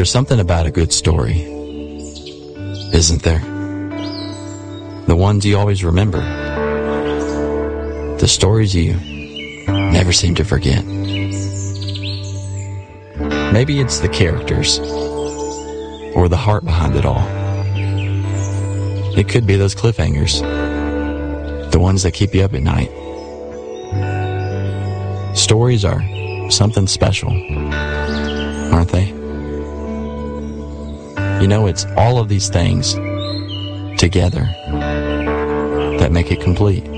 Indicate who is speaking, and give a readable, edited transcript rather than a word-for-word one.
Speaker 1: There's something about a good story, isn't there? The ones you always remember. The stories you never seem to forget. Maybe it's the characters or the heart behind it all. It could be those cliffhangers, the ones that keep you up at night. Stories are something special, aren't they? You know, it's all of these things together that make it complete.